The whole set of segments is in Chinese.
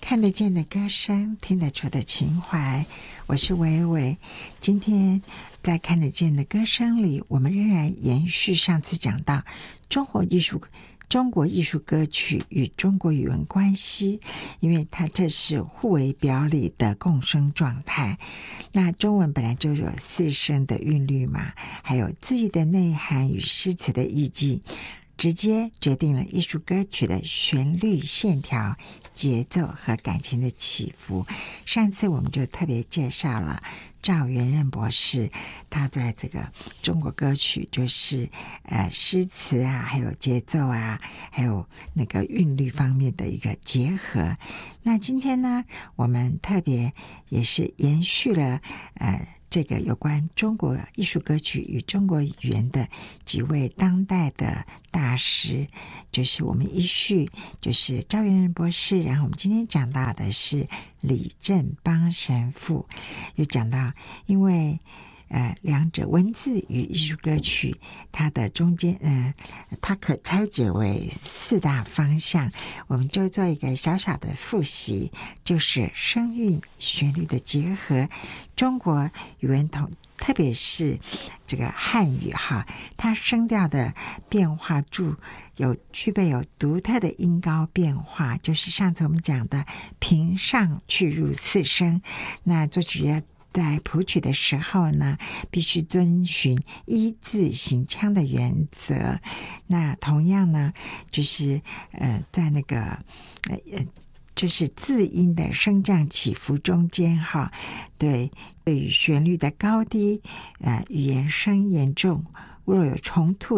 看得见的歌声，听得出的情怀。我是伟伟。今天在看得见的歌声里，我们仍然延续上次讲到中国艺术歌曲与中国语文关系，因为它这是互为表里的共生状态。那中文本来就有四声的韵律嘛，还有字义的内涵与诗词的意境，直接决定了艺术歌曲的旋律线条、节奏和感情的起伏。上次我们就特别介绍了赵元任博士，他在这个中国歌曲就是诗词啊，还有节奏啊，还有那个韵律方面的一个结合。那今天呢，我们特别也是延续了这个有关中国艺术歌曲与中国语言的几位当代的大师，就是我们依序就是赵元任博士，然后我们今天讲到的是李振邦神父，又讲到因为两者文字与艺术歌曲它的中间它可拆解为四大方向，我们就做一个小小的复习，就是声韵旋律的结合，中国语文特别是这个汉语哈，它声调的变化具备有独特的音高变化，就是上次我们讲的平上去入四声。那作曲家在谱曲的时候呢，必须遵循一字行腔的原则。那同样呢，就是在那个就是字音的升降起伏中间哈，对于旋律的高低语言声严重，若有冲突，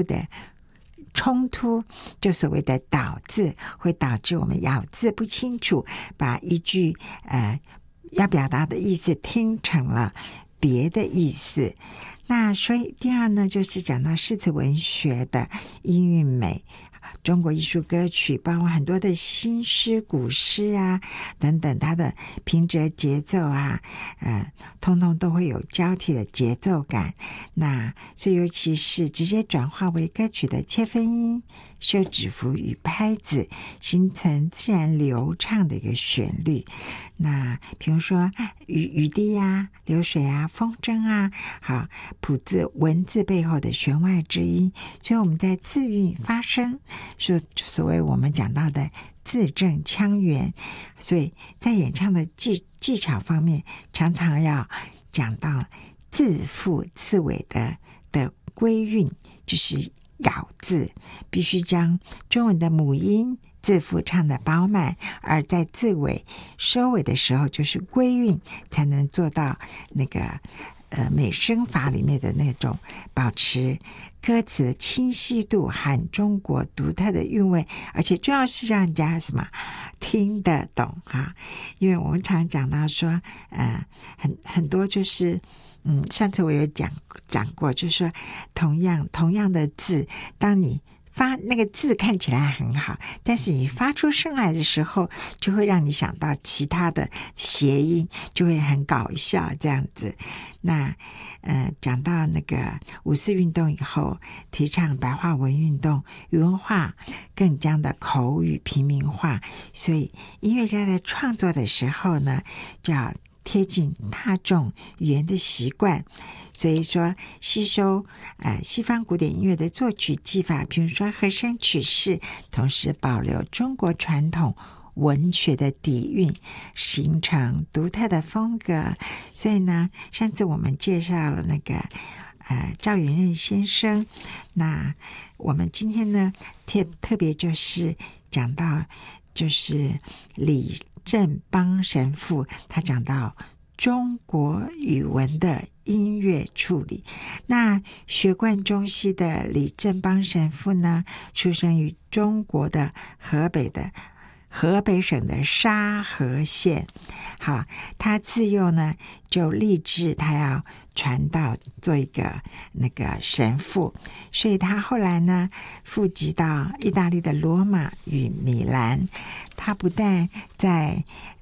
就所谓的倒字，会导致我们咬字不清楚，把一句要表达的意思听成了别的意思。那所以第二呢，就是讲到诗词文学的音韵美，中国艺术歌曲包括很多的新诗、古诗啊等等，它的平仄节奏啊通通都会有交替的节奏感。那所以尤其是直接转化为歌曲的切分音、休止符与拍子，形成自然流畅的一个旋律。那比如说雨滴啊、流水啊、风筝啊，好，谱字文字背后的弦外之音，所以我们在字韵发声，所谓我们讲到的字正腔圆，所以在演唱的技巧方面，常常要讲到字腹字尾的归韵，就是咬字，必须将中文的母音字腹唱得饱满，而在字尾收尾的时候就是归韵，才能做到那个美声法里面的那种保持歌词的清晰度和中国独特的韵味，而且重要是让人家什么听得懂哈。因为我们常讲到说很多就是上次我有讲过，就是说同样的字，当你发那个字看起来很好，但是你发出声来的时候，就会让你想到其他的谐音，就会很搞笑这样子。那讲到那个五四运动以后，提倡白话文运动，语文化更将的口语平民化，所以音乐家在创作的时候呢，就要贴近大众语言的习惯，所以说吸收西方古典音乐的作曲技法，比如说和声曲式，同时保留中国传统文学的底蕴，形成独特的风格。所以呢，上次我们介绍了那个赵元任先生，那我们今天呢特别就是讲到就是李振邦神父，他讲到中国语文的音乐处理。那学贯中西的李振邦神父呢，出生于中国的河北省的沙河县。好，他自幼呢就立志他要传道，做一个那个神父，所以他后来呢赴籍到意大利的罗马与米兰。他不但在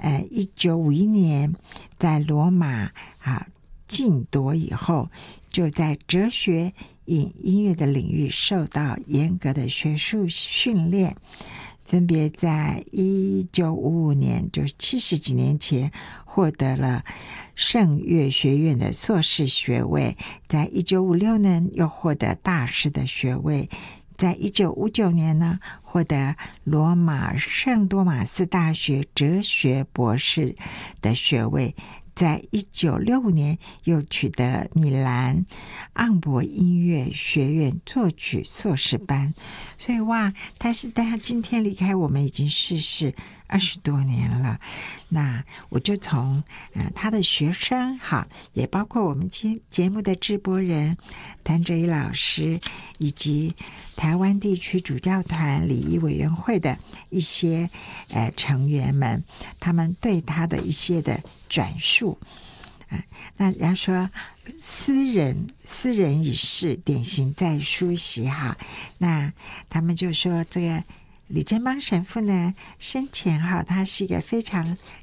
1951年在罗马进铎以后，就在哲学与音乐的领域受到严格的学术训练。 分别在1955年，就是70几年前获得了圣乐学院的硕士学位，在1956年又获得大师的学位，在1959年呢获得罗马圣多马斯大学哲学博士的学位，在1965年又取得米兰昂博音乐学院作曲硕士班。所以哇，他今天离开我们已经逝世20多年了。那我就从他的学生也包括我们今节目的制播人谭哲一老师，以及台湾地区主教团礼仪委员会的一些成员们，他们对他的一些的转述。那人家说斯人已逝，典型在书席那他们就说这个李振邦神父呢，生前他是一个非常